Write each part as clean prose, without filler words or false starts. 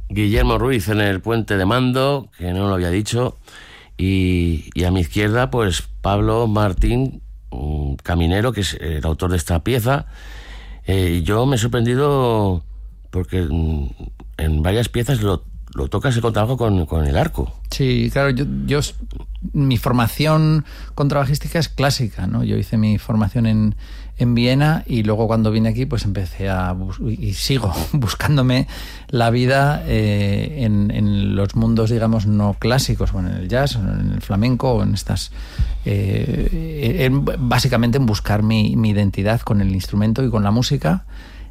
Guillermo Ruiz en el puente de mando, que no lo había dicho, y a mi izquierda, pues Pablo Martín, un caminero, que es el autor de esta pieza. Yo me he sorprendido porque en varias piezas lo tocas el contrabajo con el arco. Sí, claro, yo mi formación contrabajística es clásica, ¿no? Yo hice mi formación en Viena y luego cuando vine aquí pues empecé y sigo buscándome la vida en los mundos, digamos, no clásicos, bueno, en el jazz, en el flamenco, o en estas... básicamente en buscar mi identidad con el instrumento y con la música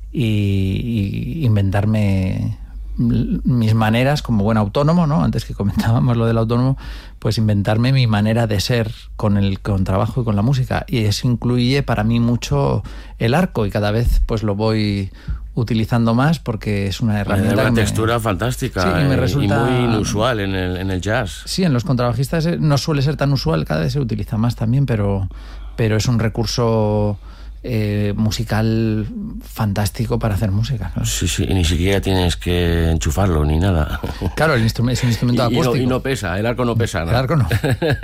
y inventarme mis maneras como buen autónomo, ¿no? Antes que comentábamos lo del autónomo, pues inventarme mi manera de ser con el contrabajo y con la música, y eso incluye para mí mucho el arco, y cada vez pues lo voy utilizando más porque es una herramienta. Una textura fantástica, sí, me resulta, y muy inusual en el jazz. Sí, en los contrabajistas no suele ser tan usual, cada vez se utiliza más también, pero es un recurso musical fantástico para hacer música, claro. Sí, y ni siquiera tienes que enchufarlo ni nada. Claro, es un instrumento acústico. Y no pesa, el arco no pesa nada. El arco no.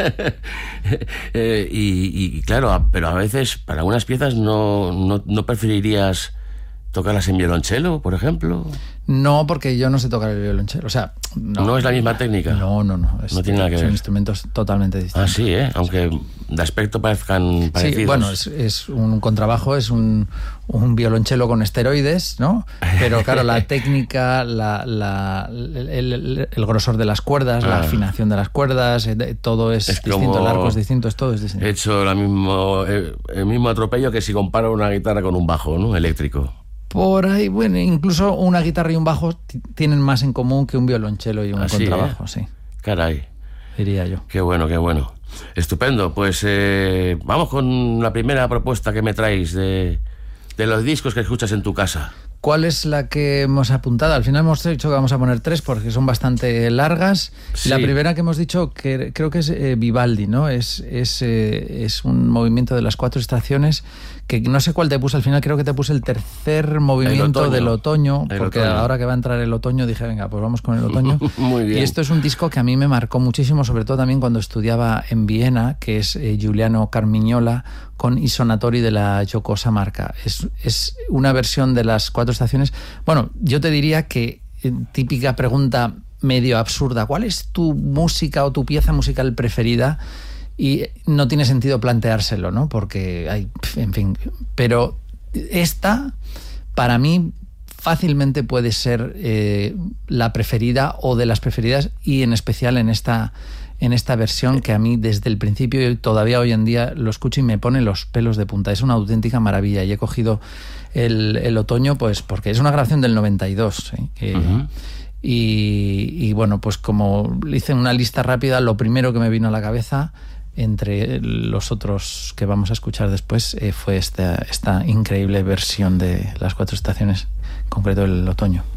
y claro, pero a veces para algunas piezas no preferirías tocarlas en violonchelo, por ejemplo. No, porque yo no sé tocar el violonchelo. O sea, no es la misma técnica. No. No tiene nada que ver. Son instrumentos totalmente distintos. Ah, sí, aunque de aspecto parezcan parecidos. Sí, bueno, es un contrabajo, es un violonchelo con esteroides, ¿no? Pero claro, la técnica, el grosor de las cuerdas, la afinación de las cuerdas, todo es distinto, el arco es distinto, todo es distinto. He hecho el mismo atropello que si comparo una guitarra con un bajo, ¿no? Eléctrico. Por ahí, bueno, incluso una guitarra y un bajo tienen más en común que un violonchelo y un contrabajo, sí. Caray. Diría yo. Qué bueno. Estupendo. Pues vamos con la primera propuesta que me traéis de los discos que escuchas en tu casa. ¿Cuál es la que hemos apuntado? Al final hemos dicho que vamos a poner 3 porque son bastante largas. Sí. La primera que hemos dicho, que creo que es Vivaldi, ¿no? Es un movimiento de las 4 estaciones, que no sé cuál te puse al final, creo que te puse el tercer movimiento del otoño, porque ahora que va a entrar el otoño dije, venga, pues vamos con el otoño. Muy bien. Y esto es un disco que a mí me marcó muchísimo, sobre todo también cuando estudiaba en Viena, que es Giuliano Carmignola con I Sonatori de la Giocosa Marca. Es una versión de las 4 estaciones. Bueno, yo te diría que, típica pregunta medio absurda, ¿cuál es tu música o tu pieza musical preferida? Y no tiene sentido planteárselo, ¿no? Porque hay, en fin, pero esta para mí fácilmente puede ser la preferida o de las preferidas, y en especial en esta versión que a mí desde el principio y todavía hoy en día lo escucho y me pone los pelos de punta. Es una auténtica maravilla, y he cogido el otoño pues porque es una grabación del 92, ¿sí? Y bueno, pues como hice una lista rápida, lo primero que me vino a la cabeza entre los otros que vamos a escuchar después fue esta increíble versión de las 4 estaciones, en concreto el otoño.